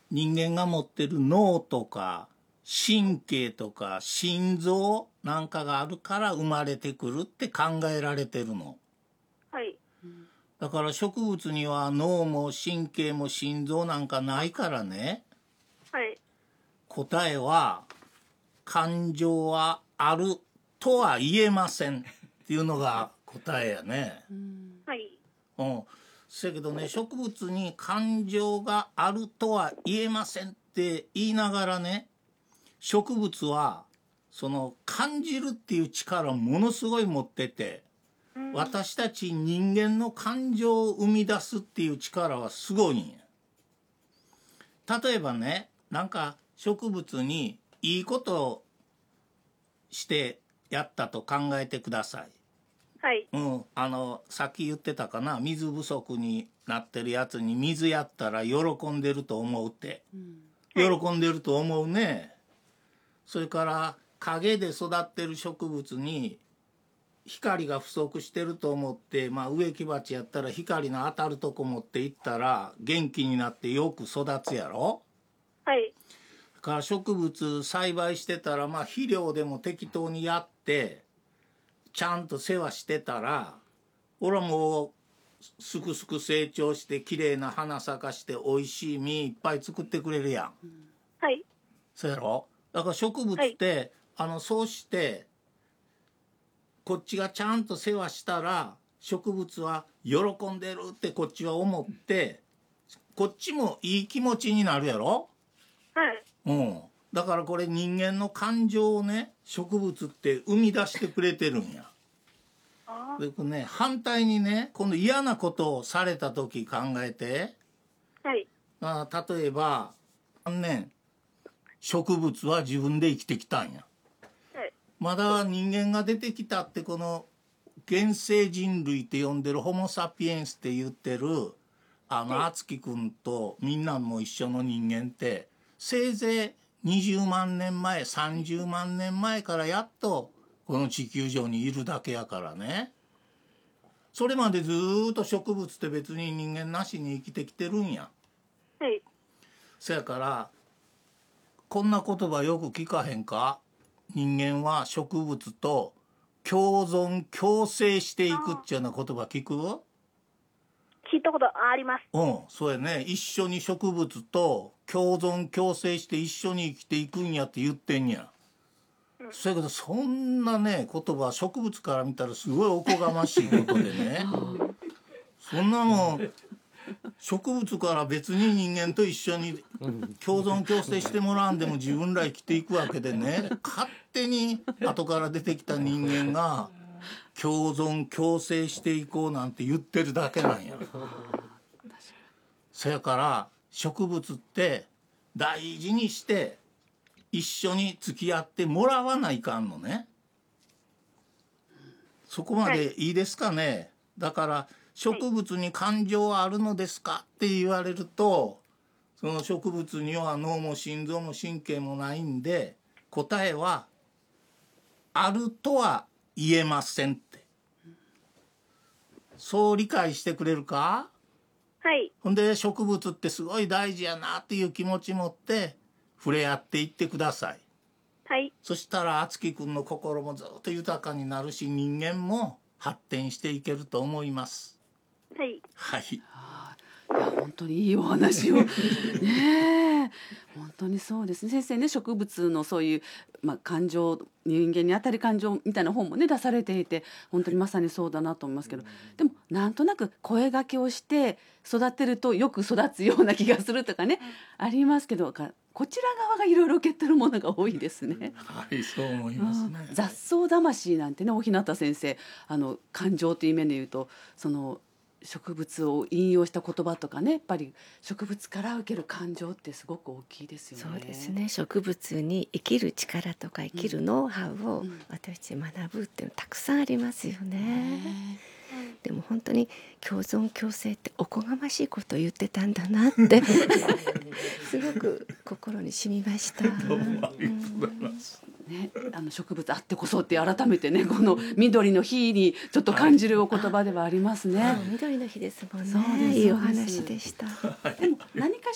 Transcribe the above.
人間が持ってる脳とか神経とか心臓なんかがあるから生まれてくるって考えられてるの。 はい。 だから植物には脳も神経も心臓なんかないからね。 はい。 答えは感情はあるとは言えませんっていうのが答えやね。 はい。 そやけどね、植物に感情があるとは言えませんって言いながらね、植物はその感じるっていう力をものすごい持ってて、私たち人間の感情を生み出すっていう力はすごいんや。例えばね、なんか植物にいいことをしてやったと考えてください。 はい。 さっき言ってたかな、水不足になってるやつに水やったら喜んでると思うって、喜んでると思うね。それから陰で育ってる植物に光が不足してると思って、植木鉢やったら光の当たるとこ持っていったら元気になってよく育つやろ。 はい。 だから植物栽培してたら、肥料でも適当にやってちゃんと世話してたら、俺はもうすくすく成長してきれいな花咲かしておいしい実いっぱい作ってくれるやん。 はい。 そうやろ。だから植物って、そうしてこっちがちゃんと世話したら植物は喜んでるってこっちは思ってこっちもいい気持ちになるやろ。 はい。 だからこれ人間の感情をね、植物って生み出してくれてるんや。でね、反対にね、この嫌なことをされた時考えて、 はい。 例えば植物は自分で生きてきたんや。 はい。 まだ人間が出てきたってこの現生人類って呼んでるホモ・サピエンスって言ってる敦貴くんとみんなも一緒の人間ってせいぜい20万年前30万年前からやっとこの地球上にいるだけやからね。それまでずーっと植物って別に人間なしに生きてきてるんや。 はい。 そやからこんな言葉よく聞かへんか。人間は植物と共存共生していくっていうような言葉聞く？ 聞いたことあります。 そうやね。一緒に植物と共存共生して一緒に生きていくんやって言ってんや。そやけどそんなね言葉植物から見たらすごいおこがましいことでねそんなもん植物から別に人間と一緒に共存共生してもらわんでも自分ら生きていくわけでね、勝手に後から出てきた人間が共存共生していこうなんて言ってるだけなんや。そやから植物って大事にして一緒に付き合ってもらわないかんのね。そこまでいいですかね。だから植物に感情はあるのですかって言われると、その植物には脳も心臓も神経もないんで答えはあるとは言えませんって。そう理解してくれるか？ はい。 ほんで植物ってすごい大事やなっていう気持ち持って触れ合っていってください。 はい。 そしたら敦貴くんの心もずっと豊かになるし人間も発展していけると思います。 はい。 はい。 いや本当にいいお話をねえ本当にそうですね。先生ね、植物のそういう、感情、人間に当たり感情みたいな本もね出されていて本当にまさにそうだなと思いますけど、でもなんとなく声掛けをして育てるとよく育つような気がするとかね、ありますけどこちら側がいろいろ受け取るものが多いですね。 はい、そう思いますね。 雑草魂なんてね、大日向先生感情という面で言うとその植物を引用した言葉とかね、やっぱり植物から受ける感情ってすごく大きいですよね。 そうですね。植物に生きる力とか生きるノウハウを私たち学ぶっていうのたくさんありますよね。でも本当に共存共生っておこがましいことを言ってたんだなってすごく心に染みました。 どうもありがとうございます。 ね、植物あってこそって改めてね、この緑の日にちょっと感じるお言葉ではありますね。 緑の日ですもんね。 そうです、 いいお話でした。 でも何かし